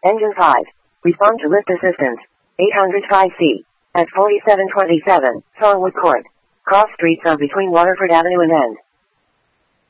Engine 5. Respond to lift assistance. 805C. At 4727, Songwood Court. Cross streets of between Waterford Avenue and End.